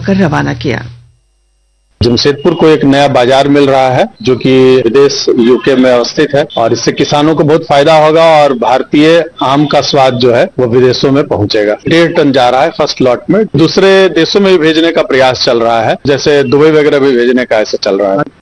दिखाकर रवाना किया। जमशेदपुर को एक नया बाजार मिल रहा है जो कि विदेश यूके में अवस्थित है और इससे किसानों को बहुत फायदा होगा और भारतीय आम का स्वाद जो है वो विदेशों में पहुंचेगा। 1.5 टन जा रहा है फर्स्ट लॉट में। दूसरे देशों में भी भेजने का प्रयास चल रहा है, जैसे दुबई वगैरह भी भेजने का ऐसे चल रहा है।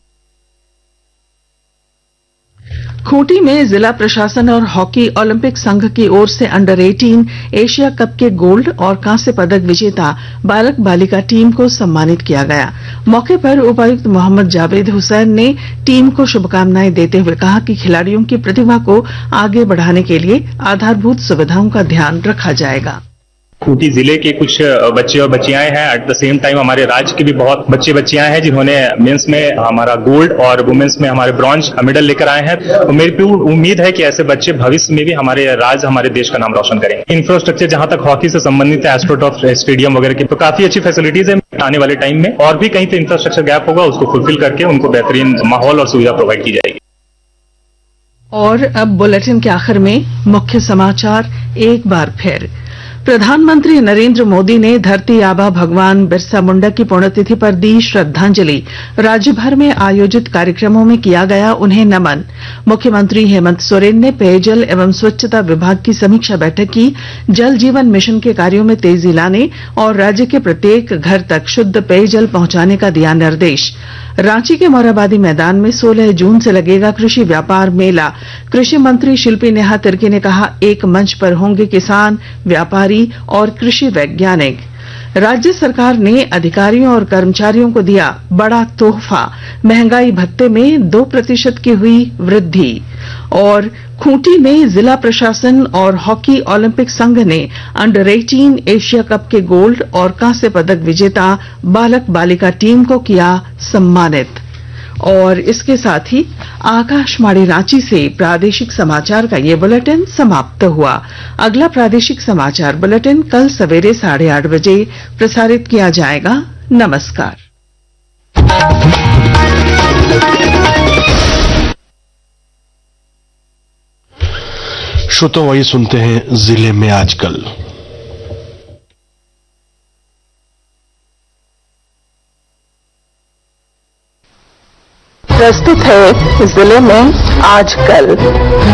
खूंटी में जिला प्रशासन और हॉकी ओलंपिक संघ की ओर से अंडर 18 एशिया कप के गोल्ड और कांस्य पदक विजेता बालक बालिका टीम को सम्मानित किया गया। मौके पर उपायुक्त मोहम्मद जावेद हुसैन ने टीम को शुभकामनाएं देते हुए कहा कि खिलाड़ियों की प्रतिभा को आगे बढ़ाने के लिए आधारभूत सुविधाओं का ध्यान रखा जाएगा। खूंटी जिले के कुछ बच्चे और बच्चियाएं हैं, एट द सेम टाइम हमारे राज्य के भी बहुत बच्चे बच्चियां हैं जिन्होंने मेंस में हमारा गोल्ड और वुमेन्स में हमारे ब्रॉन्ज मेडल लेकर आए हैं। तो मेरी पूरी उम्मीद है कि ऐसे बच्चे भविष्य में भी हमारे राज्य हमारे देश का नाम रोशन करेंगे। इंफ्रास्ट्रक्चर जहां तक हॉकी से संबंधित है, एस्ट्रोटर्फ स्टेडियम वगैरह की, तो काफी अच्छी फैसिलिटीज है। आने वाले टाइम में और भी कहीं पे इंफ्रास्ट्रक्चर गैप होगा, उसको फुलफिल करके उनको बेहतरीन माहौल और सुविधा प्रोवाइड की जाएगी। और अब बुलेटिन के आखिर में मुख्य समाचार एक बार फिर। प्रधानमंत्री नरेंद्र मोदी ने धरती आबा भगवान बिरसा मुंडा की पुण्यतिथि पर दी श्रद्धांजलि। राज्य भर में आयोजित कार्यक्रमों में किया गया उन्हें नमन। मुख्यमंत्री हेमंत सोरेन ने पेयजल एवं स्वच्छता विभाग की समीक्षा बैठक की। जल जीवन मिशन के कार्यों में तेजी लाने और राज्य के प्रत्येक घर तक शुद्ध पेयजल पहुंचाने का दिया निर्देश। रांची के मोरहाबादी मैदान में 16 जून से लगेगा कृषि व्यापार मेला। कृषि मंत्री शिल्पी नेहा तिर्की ने कहा, एक मंच पर होंगे किसान, व्यापारी और कृषि वैज्ञानिक। राज्य सरकार ने अधिकारियों और कर्मचारियों को दिया बड़ा तोहफा, महंगाई भत्ते में 2% की हुई वृद्धि। और खूंटी में जिला प्रशासन और हॉकी ओलंपिक संघ ने अंडर 18 एशिया कप के गोल्ड और कांस्य पदक विजेता बालक बालिका टीम को किया सम्मानित। और इसके साथ ही आकाशवाणी रांची से प्रादेशिक समाचार का ये बुलेटिन समाप्त हुआ। अगला प्रादेशिक समाचार बुलेटिन कल सवेरे 8:30 बजे प्रसारित किया जाएगा। नमस्कार। श्रोताओं, आइए सुनते हैं जिले में आजकल। प्रस्तुत है जिले में आजकल।